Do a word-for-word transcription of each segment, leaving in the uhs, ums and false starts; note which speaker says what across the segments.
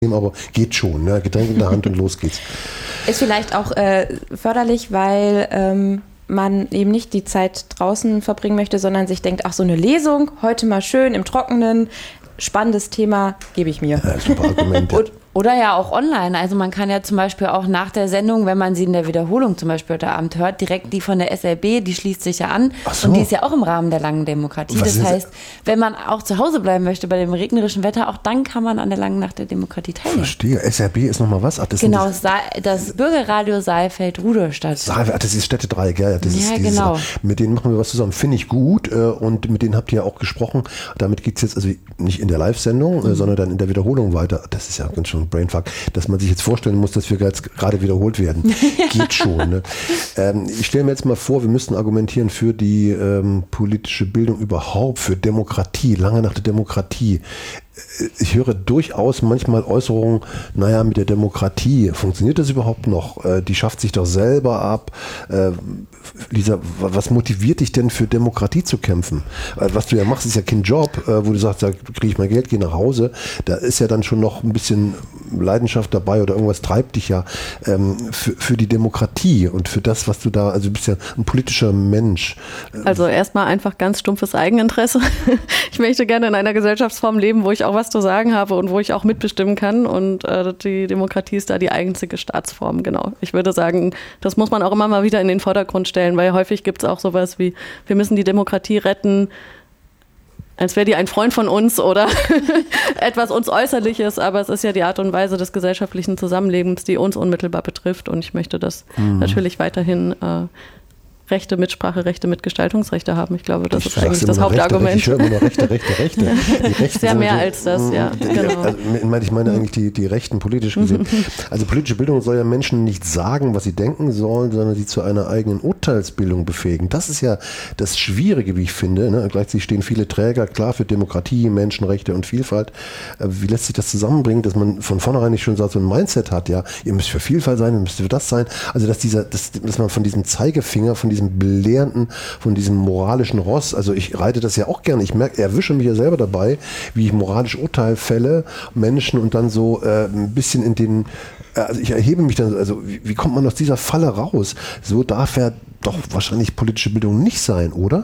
Speaker 1: aber geht schon, ne? Getränk in der Hand und los geht's.
Speaker 2: Ist vielleicht auch äh, förderlich, weil ähm, man eben nicht die Zeit draußen verbringen möchte, sondern sich denkt, ach so eine Lesung, heute mal schön im Trockenen, spannendes Thema, gebe ich mir.
Speaker 1: Ja, super Argument.
Speaker 3: Und, oder ja auch online. Also man kann ja zum Beispiel auch nach der Sendung, wenn man sie in der Wiederholung zum Beispiel heute Abend hört, direkt die von der S L B, die schließt sich ja an.
Speaker 1: Ach so.
Speaker 3: Und die ist ja auch im Rahmen der langen Demokratie.
Speaker 1: Was
Speaker 3: Das
Speaker 1: ist-
Speaker 3: heißt, wenn man auch zu Hause bleiben möchte bei dem regnerischen Wetter, auch dann kann man an der langen Nacht der Demokratie teilnehmen.
Speaker 1: Verstehe. S R B ist nochmal was? Ach, das sind
Speaker 3: Genau,
Speaker 1: die-
Speaker 3: Sa- das Bürgerradio Saalfeld-Rudolstadt.
Speaker 1: Saalfeld, ach, das ist Städtedreieck, ja, das ist
Speaker 3: Ja,
Speaker 1: dieses,
Speaker 3: genau.
Speaker 1: mit denen machen wir was zusammen. Finde ich gut äh, und mit denen habt ihr ja auch gesprochen. Damit geht es jetzt also nicht in der Live-Sendung,
Speaker 3: Mhm.
Speaker 1: äh, sondern dann in der Wiederholung weiter. Das ist ja ganz schön ein Brainfuck, dass man sich jetzt vorstellen muss, dass wir jetzt gerade wiederholt werden. Geht schon. Ne? Ähm, ich stelle mir jetzt mal vor, wir müssten argumentieren für die ähm, politische Bildung überhaupt, für Demokratie, lange nach der Demokratie. Ich höre durchaus manchmal Äußerungen, naja, mit der Demokratie, funktioniert das überhaupt noch? Äh, die schafft sich doch selber ab. Äh, Lisa, was motiviert dich denn für Demokratie zu kämpfen? Äh, was du ja machst, ist ja kein Job, äh, wo du sagst, da kriege ich mein Geld, gehe nach Hause. Da ist ja dann schon noch ein bisschen Leidenschaft dabei oder irgendwas treibt dich ja ähm, für, für die Demokratie und für das, was du da, also du bist ja ein politischer Mensch.
Speaker 4: Also erstmal einfach ganz stumpfes Eigeninteresse. Ich möchte gerne in einer Gesellschaftsform leben, wo ich auch was zu sagen habe und wo ich auch mitbestimmen kann. Und äh, die Demokratie ist da die einzige Staatsform, genau. Ich würde sagen, das muss man auch immer mal wieder in den Vordergrund stellen, weil häufig gibt es auch sowas wie, wir müssen die Demokratie retten, als wäre die ein Freund von uns oder etwas uns Äußerliches, aber es ist ja die Art und Weise des gesellschaftlichen Zusammenlebens, die uns unmittelbar betrifft. Und ich möchte das mhm. natürlich weiterhin äh, Rechte, Mitsprache, Rechte, Mitgestaltungsrechte haben. Ich glaube, das
Speaker 1: Ich
Speaker 4: ist eigentlich das
Speaker 1: immer Rechte,
Speaker 4: Hauptargument.
Speaker 1: Ich höre immer nur Rechte, Rechte, Rechte. Die Rechten
Speaker 4: Sehr
Speaker 1: sind
Speaker 4: mehr
Speaker 1: so-
Speaker 4: als das, ja, genau.
Speaker 1: Also, ich meine, ich meine eigentlich die, die Rechten politisch gesehen. Also politische Bildung soll ja Menschen nicht sagen, was sie denken sollen, sondern sie zu einer eigenen Urteilsbildung befähigen. Das ist ja das Schwierige, wie ich finde. Ne? Gleichzeitig stehen viele Träger klar für Demokratie, Menschenrechte und Vielfalt. Wie lässt sich das zusammenbringen, dass man von vornherein nicht schon so ein Mindset hat, ja, ihr müsst für Vielfalt sein, ihr müsst für das sein. Also dass dieser, dass, dass man von diesem Zeigefinger, von diesem belehrenden, von diesem moralischen Ross, also ich reite das ja auch gerne, ich merke, erwische mich ja selber dabei, wie ich moralisch Urteil fälle, Menschen und dann so äh, ein bisschen in den, äh, also ich erhebe mich dann, also wie, wie kommt man aus dieser Falle raus? So darf ja doch wahrscheinlich politische Bildung nicht sein, oder?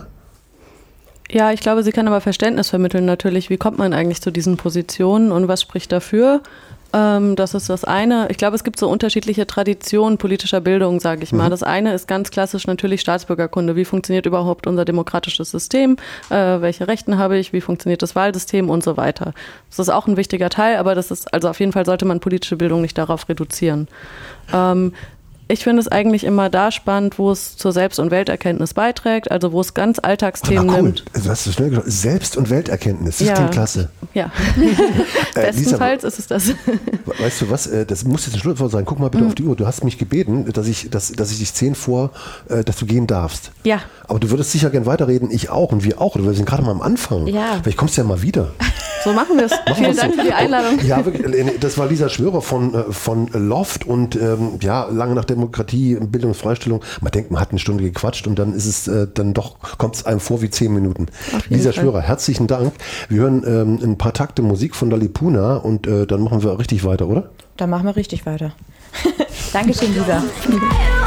Speaker 4: Ja, ich glaube, sie kann aber Verständnis vermitteln natürlich. Wie kommt man eigentlich zu diesen Positionen und was spricht dafür? Ähm, das ist das eine. Ich glaube, es gibt so unterschiedliche Traditionen politischer Bildung, sage ich mal. Mhm. Das eine ist ganz klassisch natürlich Staatsbürgerkunde. Wie funktioniert überhaupt unser demokratisches System? Äh, welche Rechten habe ich? Wie funktioniert das Wahlsystem und so weiter? Das ist auch ein wichtiger Teil, aber das ist, also auf jeden Fall sollte man politische Bildung nicht darauf reduzieren. Ähm, Ich finde es eigentlich immer da spannend, wo es zur Selbst- und Welterkenntnis beiträgt, also wo es ganz Alltagsthemen
Speaker 1: cool.
Speaker 4: nimmt.
Speaker 1: Also hast du schnell gesagt, Selbst- und Welterkenntnis, das
Speaker 4: Ja.
Speaker 1: klingt klasse.
Speaker 4: Ja,
Speaker 1: Äh, Lisa,
Speaker 4: bestenfalls ist es das.
Speaker 1: weißt du was, äh, das muss jetzt ein Schlusswort sein. Guck mal bitte
Speaker 4: Mhm.
Speaker 1: auf die Uhr. Du hast mich gebeten, dass ich, dass, dass ich dich zehn vor, äh, dass du gehen darfst.
Speaker 4: Ja.
Speaker 1: Aber du würdest sicher gern weiterreden, ich auch und wir auch. Wir sind gerade mal am Anfang.
Speaker 2: Ja.
Speaker 1: Vielleicht kommst du ja mal wieder.
Speaker 4: So machen wir es.
Speaker 1: Machen
Speaker 4: Vielen
Speaker 1: wir's
Speaker 4: Dank
Speaker 1: so.
Speaker 4: für die Einladung.
Speaker 1: Ja, wirklich, Lene, das war Lisa Schwörer von, äh, von Loft und ähm, ja, lange nach Demokratie, Bildungsfreistellung. Man denkt, man hat eine Stunde gequatscht und dann ist es äh, dann doch, kommt es einem vor wie zehn Minuten. Lisa
Speaker 4: Fall.
Speaker 1: Schwörer, herzlichen Dank. Wir hören ähm, ein paar Takte Musik von Lalipuna und äh, dann machen wir richtig weiter, oder?
Speaker 2: Dann machen wir richtig weiter. Dankeschön, Lisa.